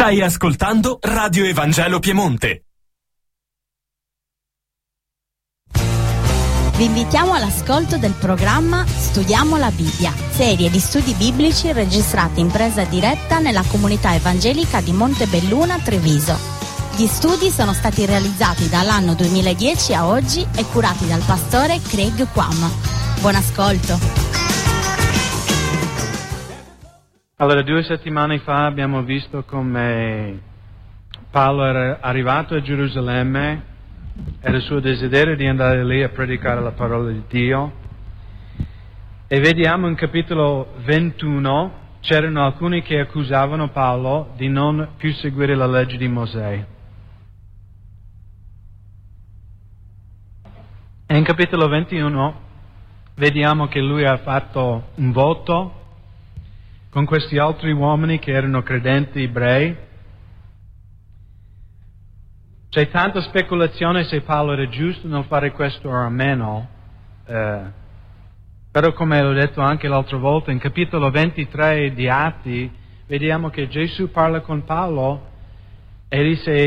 Stai ascoltando Radio Evangelo Piemonte. Vi invitiamo all'ascolto del programma Studiamo la Bibbia, serie di studi biblici registrati in presa diretta nella comunità evangelica di Montebelluna, Treviso. Gli studi sono stati realizzati dall'anno 2010 a oggi e curati dal pastore Craig Quam. Buon ascolto! Allora, 2 settimane fa abbiamo visto come Paolo era arrivato a Gerusalemme, era il suo desiderio di andare lì a predicare la parola di Dio, e vediamo in capitolo 21 c'erano alcuni che accusavano Paolo di non più seguire la legge di Mosè. E in capitolo 21 vediamo che lui ha fatto un voto con questi altri uomini che erano credenti ebrei. C'è tanta speculazione se Paolo era giusto nel fare questo o meno, però come ho detto anche l'altra volta, in capitolo 23 di Atti vediamo che Gesù parla con Paolo e dice: